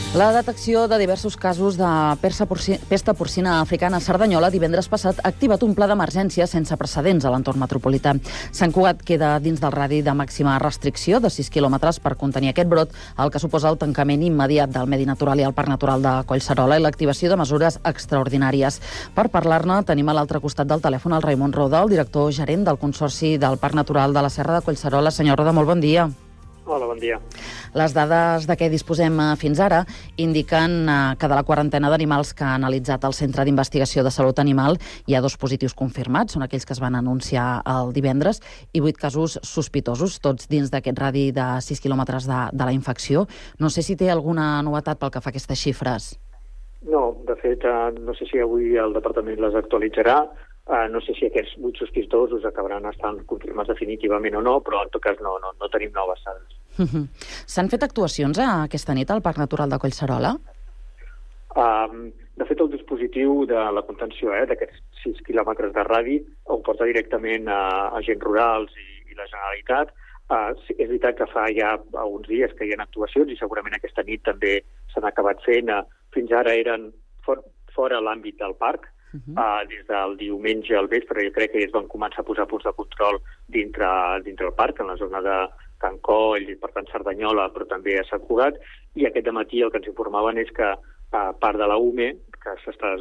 La detecció de diversos casos de pesta porcina africana a Cerdanyola divendres passat ha activat un pla d'emergència sense precedents a l'entorn metropolità. Sant Cugat queda dins del radi de màxima restricció de 6 quilòmetres per contenir aquest brot, el que suposa el tancament immediat del medi natural i el Parc Natural de Collserola i l'activació de mesures extraordinàries. Per parlar-ne, tenim a l'altre costat del telèfon el Raimon Roda, el director gerent del Consorci del Parc Natural de la Serra de Collserola. Senyor Roda, molt bon dia. Hola, bon dia. Les dades de què disposem fins ara indiquen que de la quarantena d'animals que ha analitzat el Centre d'Investigació de Salut Animal hi ha 2 positius confirmats, són aquells que es van anunciar el divendres, i 8 casos sospitosos, tots dins d'aquest radi de 6 quilòmetres de la infecció. No sé si té alguna novetat pel que fa a aquestes xifres. No, de fet, no sé si avui el departament les actualitzarà. No sé si aquests 8 sospitosos acabaran estant confirmats definitivament o no, però en tot cas no tenim noves dades. S'han fet actuacions aquesta nit al Parc Natural de Collserola? De fet, el dispositiu de la contenció d'aquests 6 quilòmetres de radi on porta directament agents rurals i la Generalitat. És veritat que fa ja uns dies que hi ha actuacions i segurament aquesta nit també s'han acabat fent. Fins ara eren fora l'àmbit del parc. Des del diumenge al vespre jo crec que es van començar a posar punts de control dintre el parc, en la zona de Can Coll, per tant Cerdanyola, però també a Sant Cugat, i aquest dematí el que ens informaven és que part de la UME, que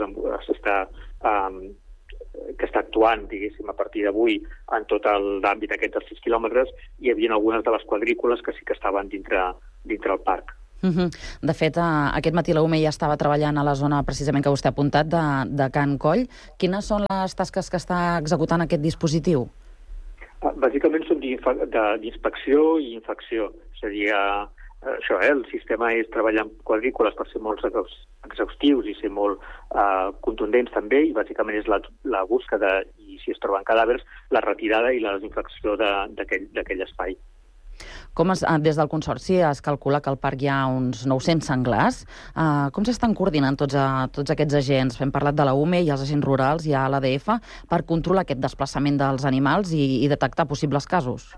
està actuant, diguéssim, a partir d'avui en tot l'àmbit aquest dels 6 quilòmetres, hi havia algunes de les quadrícules que sí que estaven dintre el parc. De fet, aquest matí la UME ja estava treballant a la zona precisament que vostè ha apuntat de Can Coll. Quines són les tasques que està executant aquest dispositiu? Bàsicament són d'inspecció i infecció. És a dir, això, el sistema és treballar amb quadrícules per ser molt exhaustius i ser molt contundents també, i bàsicament és la búsqueda, i si es troben cadàvers, la retirada i la desinfecció d'aquell espai. Des del Consorci es calcula que al parc hi ha uns 900 senglars. Com s'estan coordinant tots aquests agents? Hem parlat de la UME, hi ha els agents rurals, hi ha l'ADF, per controlar aquest desplaçament dels animals i detectar possibles casos?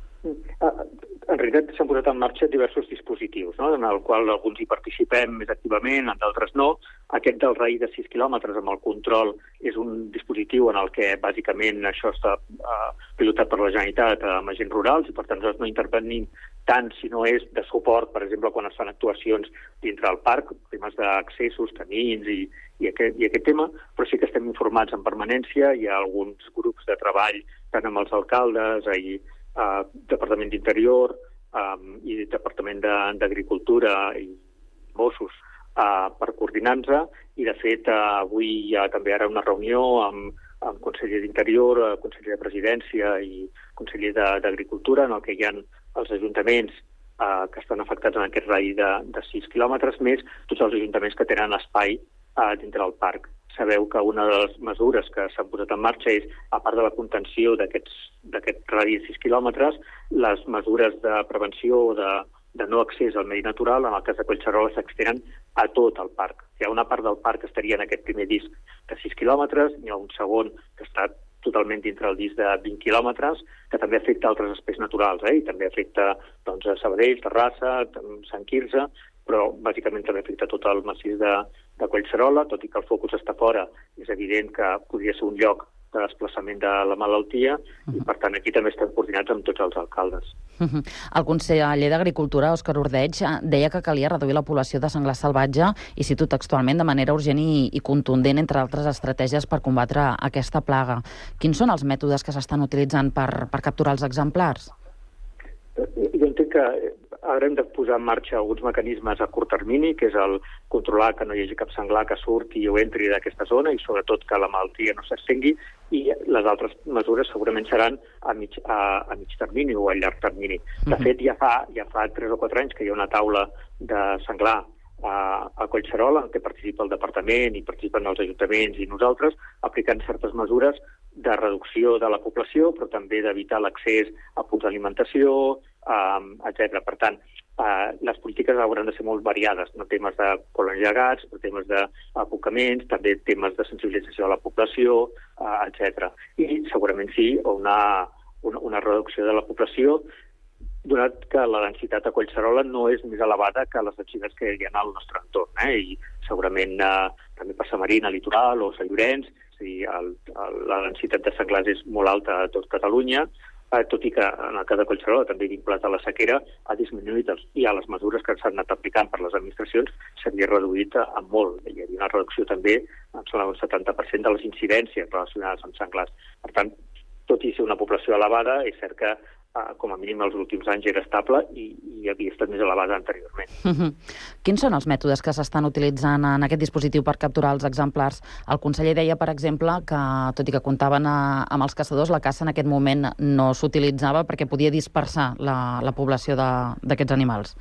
En realitat s'han posat en marxa diversos dispositius, en el qual alguns hi participem més activament, en d'altres no. Aquest del radi de 6 quilòmetres amb el control és un dispositiu en el que bàsicament això està pilotat per la Generalitat amb agents rurals, i per tant nosaltres no intervenim tant si no és de suport, per exemple, quan es fan actuacions dintre del parc, temes d'accessos, camins i aquest tema, però sí que estem informats en permanència. Hi ha alguns grups de treball tant amb els alcaldes i Departament d'Interior i Departament d'Agricultura i Mossos per coordinar-nos, i de fet avui hi ha també ara una reunió amb conseller d'Interior, conseller de Presidència i conseller d'Agricultura, en el que hi ha els ajuntaments que estan afectats en aquest radi de 6 quilòmetres, més tots els ajuntaments que tenen espai dintre del parc. Sabeu que una de les mesures que s'han posat en marxa és, a part de la contenció d'aquest radi de 6 quilòmetres, les mesures de prevenció o de no accés al medi natural, en el cas de Collserola, s'extenen a tot el parc. Hi ha una part del parc que estaria en aquest primer disc de 6 quilòmetres, hi ha un segon que està totalment dintre el disc de 20 quilòmetres, que també afecta altres espais naturals, i també afecta Sabadell, Terrassa, Sant Quirze, però bàsicament també afecta tot el massís de Collserola, tot i que el focus està fora. És evident que podria ser un lloc de desplaçament de la malaltia, i per tant aquí també estem coordinats amb tots els alcaldes. El conseller d'Agricultura, Òscar Ordeig, deia que calia reduir la població de senglar salvatge, i cito textualment, de manera urgent i contundent, entre altres estratègies per combatre aquesta plaga. Quins són els mètodes que s'estan utilitzant per capturar els exemplars? Jo entenc que haurem de posar en marxa alguns mecanismes a curt termini, que és el controlar que no hi hagi cap senglar que surti o entri d'aquesta zona, i sobretot que la malaltia no s'estengui, i les altres mesures segurament seran a mig termini o a llarg termini. De fet, ja fa 3 o 4 anys que hi ha una taula de senglar a Collserola, en què participa el departament i participen els ajuntaments i nosaltres, aplicant certes mesures de reducció de la població, però també d'evitar l'accés a punts d'alimentació, etc. Per tant, les polítiques hauran de ser molt variades, no temes de colons llegats, temes d'abocaments, també temes de sensibilització a la població, etc. I segurament sí, una reducció de la població donat que la densitat a Collserola no és més elevada que les densitats que hi ha al nostre entorn, i segurament també per Samarina, Litoral o Sant Llorenç, és a dir, la densitat de senglars és molt alta a tot Catalunya, tot i que en el cas de Collserola, també vinculat a la sequera, ha disminuït i a les mesures que s'han anat aplicant per les administracions s'havia reduït en molt. Hi havia una reducció també, em sembla, un 70% de les incidències relacionades amb senglars. Per tant, tot i ser una població elevada, és cert que com a mínim els últims anys era estable i havia estat més elevada anteriorment. Quins són els mètodes que s'estan utilitzant en aquest dispositiu per capturar els exemplars? El conseller deia, per exemple, que tot i que comptaven amb els caçadors, la caça en aquest moment no s'utilitzava perquè podia dispersar la població d'aquests animals.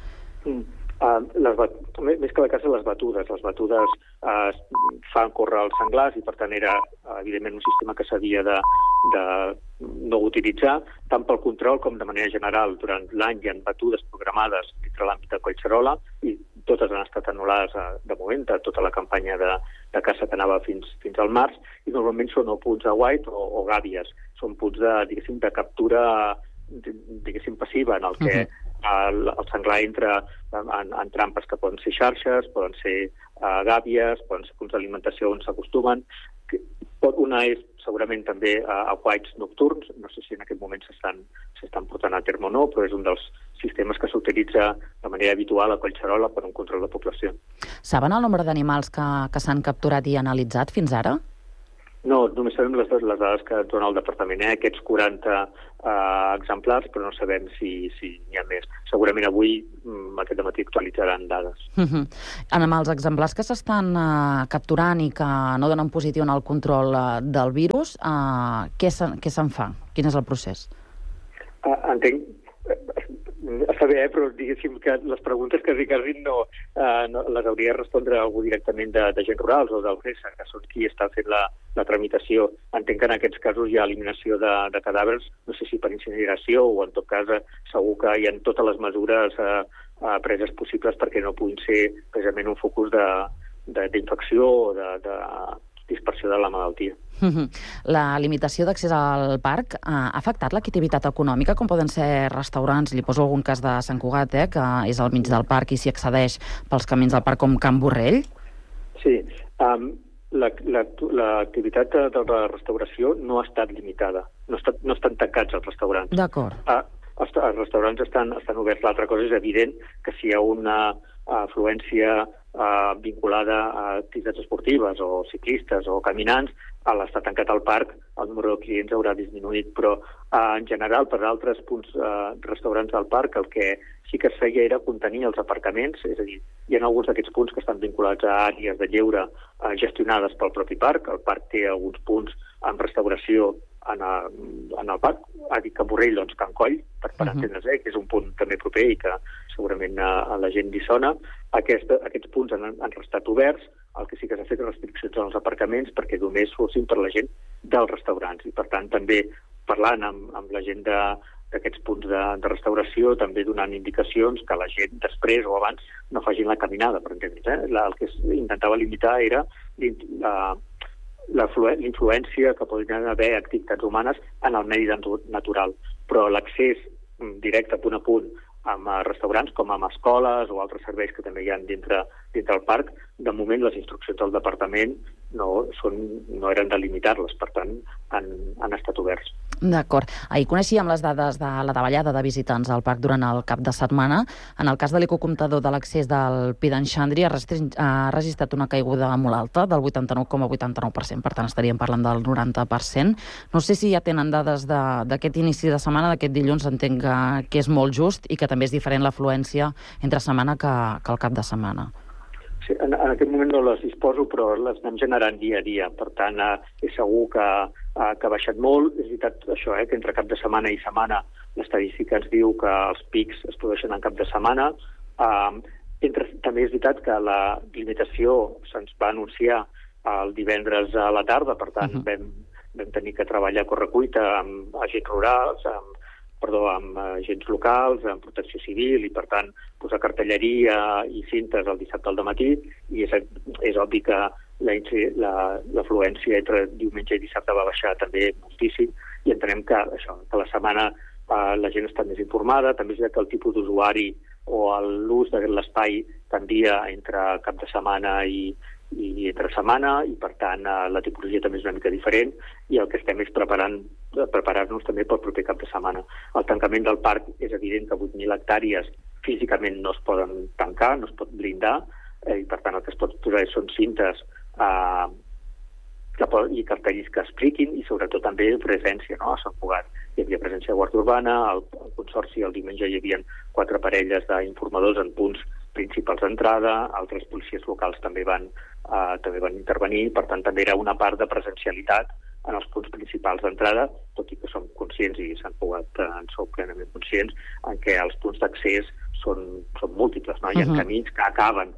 Més que la caça, les batudes. Les batudes fan córrer els senglars i, per tant, era, evidentment, un sistema que s'havia de no utilitzar, tant pel control com de manera general. Durant l'any hi ha batudes programades dintre l'àmbit de Collserola i totes han estat anul·lades de moment, de tota la campanya de caça que anava fins al març, i normalment són o punts de white o gàbies. Són punts de captura passiva, en el que el senglar entra en trampes que poden ser xarxes, poden ser gàbies, poden ser punts d'alimentació on s'acostumen. Una és segurament també a whites nocturns, no sé si en aquest moment s'estan portant a terme o no, però és un dels sistemes que s'utilitza de manera habitual a Collserola per un control de població. Saben el nombre d'animals que s'han capturat i analitzat fins ara? No, només sabem les dades que ens dona el departament, aquests 40 exemplars, però no sabem si n'hi ha més. Segurament avui, aquest dematí, actualitzaran dades. Amb els exemplars que s'estan capturant i que no donen positiu en el control del virus, què se'n fa? Quin és el procés? Entenc. Està bé, però diguéssim que les preguntes que Ricardin no les hauria de respondre algú directament d'agents rurals o del GESA, que són qui està fent la tramitació. Entenc que en aquests casos hi ha eliminació de cadàvers, no sé si per incineració o en tot cas segur que hi ha totes les mesures preses possibles perquè no puguin ser precisament un focus d'infecció o de dispersió de la malaltia. La limitació d'accés al parc ha afectat l'activitat econòmica, com poden ser restaurants? Li poso algun cas de Sant Cugat, que és al mig del parc i s'hi accedeix pels camins del parc com Can Borrell. Sí, l'activitat de la restauració no ha estat limitada. No estan tancats els restaurants. D'acord. Els restaurants estan oberts. L'altra cosa és evident que si hi ha una afluència vinculada a activitats esportives o ciclistes o caminants, a l'estar tancat al parc el número de clients haurà disminuït, però en general per altres punts restaurants del parc el que sí que es feia era contenir els aparcaments, és a dir, hi ha alguns d'aquests punts que estan vinculats a àrees de lleure gestionades pel propi parc. El parc té alguns punts amb restauració en el parc, ha dit que Borrell, doncs Can Coll, per entendre's, que és un punt també proper i que segurament a la gent li sona. Aquests punts han restat oberts, el que sí que s'ha fet restriccions als aparcaments perquè només fossin per la gent dels restaurants i per tant també parlant amb la gent d'aquests punts de restauració, també donant indicacions que la gent després o abans no facin la caminada, per entendre's. El que intentava limitar era l'influència que podrien haver activitats humanes en el medi natural, però l'accés directe punt a punt amb restaurants com amb escoles o altres serveis que també hi ha dintre el parc, de moment les instruccions del departament no eren de limitar-les, per tant han estat oberts. D'acord. Ahir coneixíem les dades de la davallada de visitants al parc durant el cap de setmana. En el cas de l'ecocomptador de l'accés del Pi d'en Xandri ha registrat una caiguda molt alta, del 89,89%, per tant estaríem parlant del 90%. No sé si ja tenen dades d'aquest inici de setmana, d'aquest dilluns, entenc que és molt just i que també és diferent l'afluència entre setmana que el cap de setmana. Sí, en aquest moment no les disposo, però les anem generant dia a dia. Per tant, és segur que ha baixat molt. És veritat això, que entre cap de setmana i setmana l'estadística ens diu que els pics es produeixen en cap de setmana. També és veritat que la limitació se'ns va anunciar el divendres a la tarda, per tant vam tenir que treballar a correcuita amb agents rurals, amb agents locals, amb protecció civil i, per tant, posar cartelleria i cintes el dissabte al dematí i és obvi que l'afluència entre diumenge i dissabte va baixar també moltíssim i entenem que la setmana la gent està més informada, també és que el tipus d'usuari o l'ús de l'espai canvia entre cap de setmana i entre setmana, i per tant la tipologia també és una mica diferent, i el que estem és preparar-nos també pel proper cap de setmana. El tancament del parc és evident que 8.000 hectàrees físicament no es poden tancar, no es pot blindar, i per tant el que es pot posar són cintes i cartells que expliquin, i sobretot també presència, no? A Sant Cugat hi havia presència de Guàrdia Urbana, al Consorci el diumenge hi havia 4 parelles d'informadors en punts principals d'entrada, altres policies locals també van intervenir, per tant també era una part de presencialitat en els punts principals d'entrada, tot i que som conscients, i Sant Cugat en sou plenament conscients, en què els punts d'accés són múltiples, no? Hi ha camins que acaben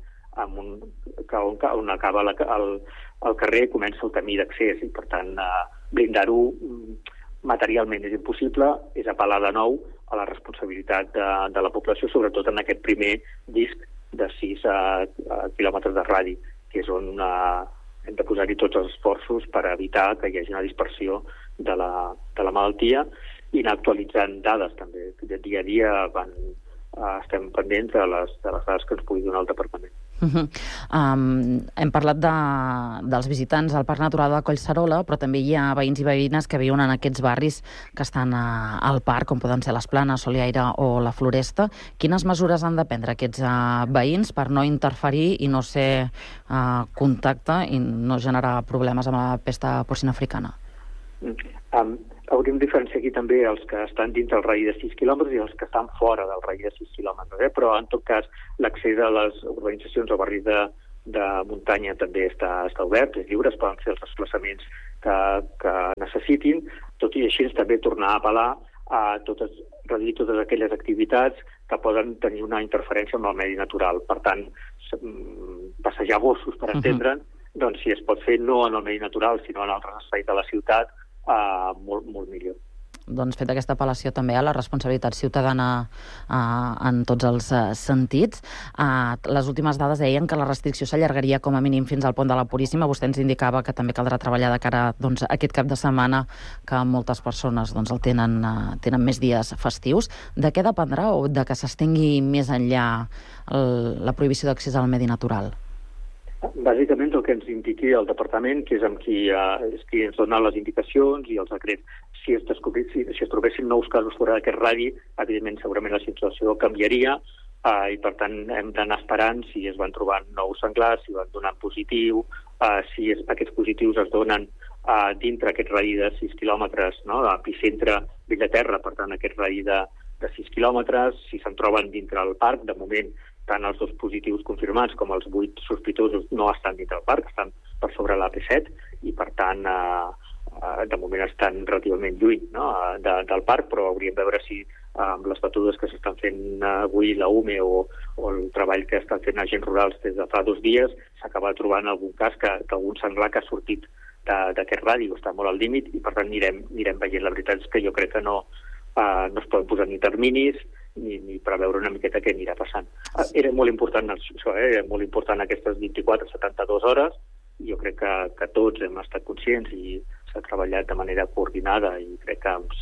on acaba el carrer i comença el camí d'accés, i per tant blindar-ho materialment és impossible, és apel·lar de nou a la responsabilitat de la població, sobretot en aquest primer disc de 6 quilòmetres de radi, que és on hem de posar-hi tots els esforços per evitar que hi hagi una dispersió de la malaltia, i anar actualitzant dades també. De dia a dia estem pendents de les dades que ens pugui donar el Departament. Hem parlat dels visitants al Parc Natural de Collserola, però també hi ha veïns i veïnes que viuen en aquests barris que estan al parc, com poden ser les Planes, Soliaire o la Floresta. Quines mesures han de prendre aquests veïns per no interferir i no ser contacte i no generar problemes amb la pesta porcina africana? Hauríem de diferenciar aquí també els que estan dins del radi de 6 quilòmetres i els que estan fora del radi de 6 quilòmetres, però en tot cas l'accés a les urbanitzacions o barris de muntanya també està obert, és lliure, es poden fer els desplaçaments que necessitin, tot i així també tornar a apel·lar a reduir totes aquelles activitats que poden tenir una interferència amb el medi natural. Per tant, passejar gossos, per entendre'n, doncs si es pot fer no en el medi natural, sinó en altres espais de la ciutat, molt millor. Doncs fet aquesta apel·lació també a la responsabilitat ciutadana en tots els sentits. Les últimes dades deien que la restricció s'allargaria com a mínim fins al pont de la Puríssima. Vostè ens indicava que també caldrà treballar de cara a aquest cap de setmana, que moltes persones el tenen més dies festius. De què dependrà o de que s'estengui més enllà la prohibició d'accés al medi natural? Bàsicament el que ens indiqui el Departament, que és qui ens dona les indicacions i els decrets. Si es trobessin nous casos fora d'aquest radi, evidentment segurament la situació canviaria, i per tant hem d'anar esperant si es van trobant nous senglars, si van donant positiu, si aquests positius es donen dintre aquest radi de 6 quilòmetres, no? Epicentre Bellaterra, per tant aquest radi de 6 quilòmetres, si se'n troben dintre el parc. De moment tant els 2 positius confirmats com els 8 sospitosos no estan dintre del parc, estan per sobre l'AP7 i per tant de moment estan relativament lluny, no? del parc, però hauríem de veure si amb les batudes que s'estan fent avui la UME o el treball que estan fent agents rurals des de fa 2 dies s'acaba trobant algun cas que algun senglar que ha sortit d'aquest radi està molt al límit, i per tant anirem veient. La veritat és que jo crec que no es poden posar ni terminis ni preveure una miqueta què anirà passant. Era molt important això, era molt important aquestes 24-72 hores. Jo crec que tots hem estat conscients i s'ha treballat de manera coordinada i crec que amb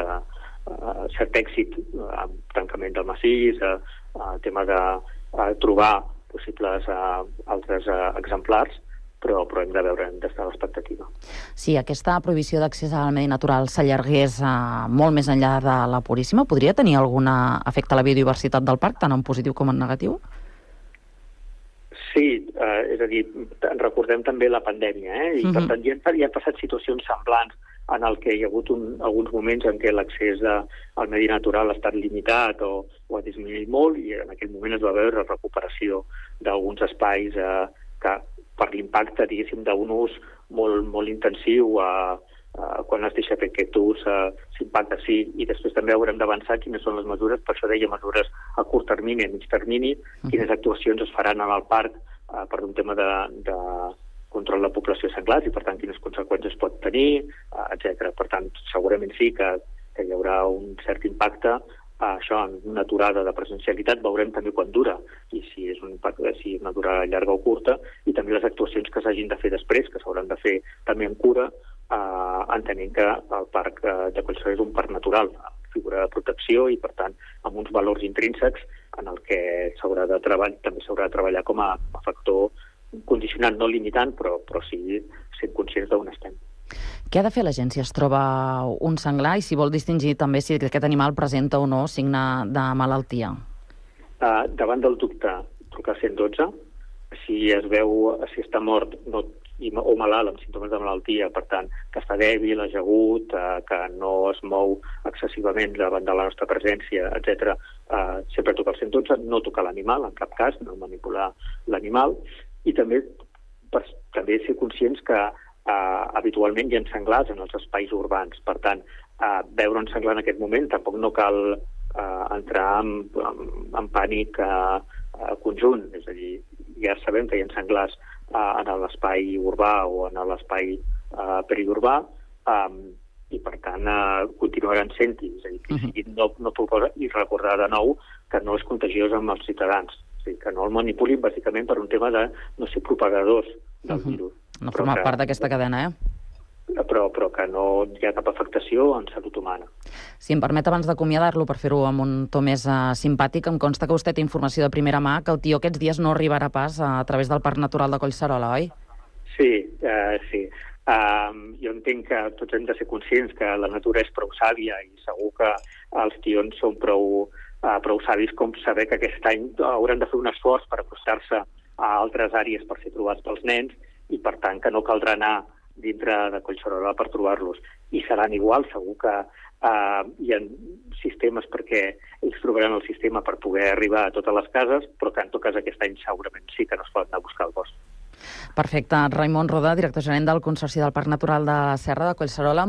cert èxit, amb tancament del massís, tema de trobar possibles altres exemplars, però hem de veure, hem d'estar a l'expectativa. Si aquesta prohibició d'accés al medi natural s'allargués molt més enllà de la Puríssima, podria tenir algun efecte a la biodiversitat del parc, tant en positiu com en negatiu? Sí, és a dir, recordem també la pandèmia, i per tant ja han passat situacions semblants en el que hi ha hagut alguns moments en què l'accés al medi natural ha estat limitat o ha disminuït molt, i en aquell moment es va veure la recuperació d'alguns espais que per l'impacte, diguéssim, d'un ús molt intensiu, quan es deixa fer aquest ús, s'impacta sí, i després també haurem d'avançar quines són les mesures, per això deia mesures a curt termini, a mig termini, quines actuacions es faran en el parc per un tema de control de població de senglars i per tant quines conseqüències pot tenir, etc. Per tant, segurament sí que hi haurà un cert impacte, això en una aturada de presencialitat, veurem també quan dura i si és una durada llarga o curta, i també les actuacions que s'hagin de fer després, que s'hauran de fer també amb cura, entenent que el parc de Collserola és un parc natural. figura de protecció i, per tant, amb uns valors intrínsecs en el que també s'haurà de treballar com a factor condicionant, no limitant, però sí sent conscients d'on estem. Què ha de fer la gent si es troba un senglar i si vol distingir també si aquest animal presenta o no signe de malaltia? Davant del dubte, trucar 112. Si es veu, si està mort o malalt amb símptomes de malaltia, per tant, que està dèbil, ajagut, que no es mou excessivament davant de la nostra presència, etc., sempre tocar el 112, no tocar l'animal, en cap cas, no manipular l'animal, i també ser conscients que habitualment hi ha senglars en els espais urbans. Per tant, veure un senglar en aquest moment tampoc no cal entrar en pànic conjunt. És a dir, ja sabem que hi ha senglars en l'espai urbà o en l'espai periurbà i, per tant, continuaran sent-hi. És a dir, no proposa i recordar de nou que no és contagiós amb els ciutadans. O sigui, que no el manipulin bàsicament per un tema de no ser propagadors del virus. No forma part d'aquesta cadena, Però que no hi ha cap afectació en salut humana. Si em permet, abans d'acomiadar-lo, per fer-ho amb un to més simpàtic, em consta que vostè té informació de primera mà que el tió aquests dies no arribarà pas a través del Parc Natural de Collserola, oi? Sí. Jo entenc que tots hem de ser conscients que la natura és prou sàvia i segur que els tions són prou savis com saber que aquest any hauran de fer un esforç per acostar-se a altres àrees per ser trobats pels nens i, per tant, que no caldrà anar dintre de Collserola per trobar-los. I seran igual, segur que hi ha sistemes perquè ells trobaran el sistema per poder arribar a totes les cases, però que en tot cas aquest any segurament sí que no es poden anar a buscar al bosc. Perfecte. Raimon Roda, director gerent del Consorci del Parc Natural de la Serra de Collserola.